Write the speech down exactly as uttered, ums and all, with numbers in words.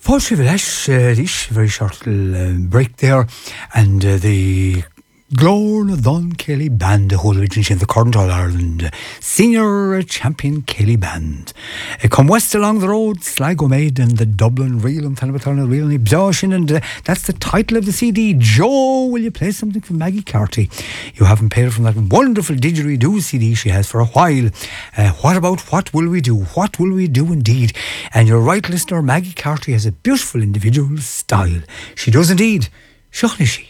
Poetry Village, uh, this very short little uh, break there, and uh, the Glór Don Kelly Band, the whole originally in the current All Ireland uh, senior champion Kelly Band. Uh, come west along the road, Sligo Maid and the Dublin Reel and Talbotana Reel and Ibsoshin, and uh, that's the title of the C D. Joe, will you play something from Maggie Carty? You haven't played it from that wonderful didgeridoo C D she has for a while. Uh, what about What Will We Do? What will we do indeed? And you're right, listener, Maggie Carty has a beautiful individual style. She does indeed. Sean is she.